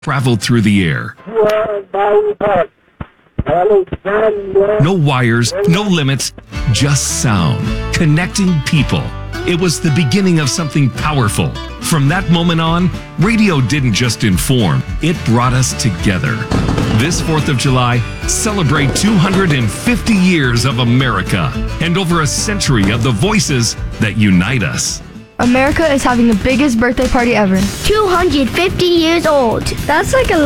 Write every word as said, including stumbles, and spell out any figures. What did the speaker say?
traveled through the air. No wires, no limits, just sound, connecting people. It was the beginning of something powerful. From that moment on, radio didn't just inform, it brought us together. This fourth of July, celebrate two hundred fifty years of America and over a century of the voices that unite us. America is having the biggest birthday party ever. two hundred fifty years old. That's like a